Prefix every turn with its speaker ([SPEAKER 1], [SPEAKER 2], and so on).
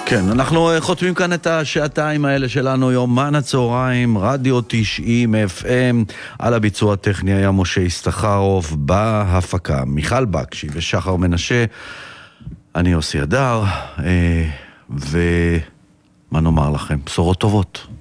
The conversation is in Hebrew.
[SPEAKER 1] כן, אנחנו חותמים כאן את השעתיים האלה שלנו, יומן הצהריים, רדיו 90 FM, על הביצוע הטכני היה משה ישתחרוף, בהפקה מיכל בקשי ושחר מנשה, אני יוסי הדר, ומה נאמר לכם? בשורות טובות.